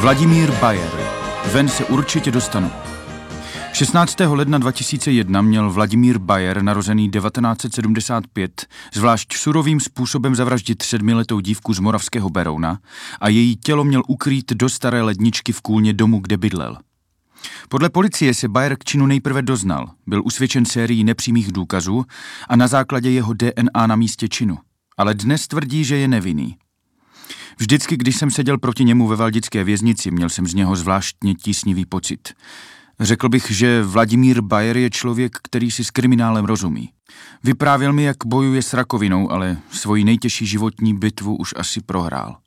Vladimír Bajer. Ven se určitě dostanu. 16. ledna 2001 měl Vladimír Bajer, narozený 1975, zvlášť surovým způsobem zavraždit 7letou dívku z moravského Berouna a její tělo měl ukrýt do staré ledničky v kůlně domu, kde bydlel. Podle policie se Bajer k činu nejprve doznal, byl usvědčen sérií nepřímých důkazů a na základě jeho DNA na místě činu. Ale dnes tvrdí, že je nevinný. Vždycky, když jsem seděl proti němu ve valdické věznici, měl jsem z něho zvláštně tísnivý pocit. Řekl bych, že Vladimír Bajer je člověk, který si s kriminálem rozumí. Vyprávěl mi, jak bojuje s rakovinou, ale svoji nejtěžší životní bitvu už asi prohrál.